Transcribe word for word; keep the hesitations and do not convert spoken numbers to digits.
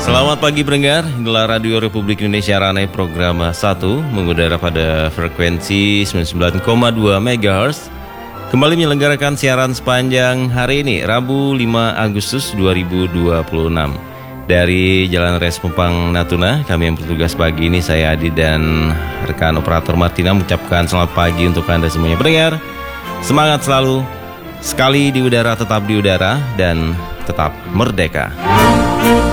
Selamat pagi pendengar, inilah Radio Republik Indonesia Ranai Program satu mengudara pada frekuensi sembilan puluh sembilan koma dua megahertz. Kembali menyelenggarakan siaran sepanjang hari ini, Rabu lima Agustus dua ribu dua puluh enam. Dari Jalan Raya Pelumpang Natuna, kami yang bertugas pagi ini, saya Adi dan rekan operator Martina mengucapkan selamat pagi untuk Anda semuanya pendengar. Semangat selalu, sekali di udara tetap di udara dan tetap merdeka.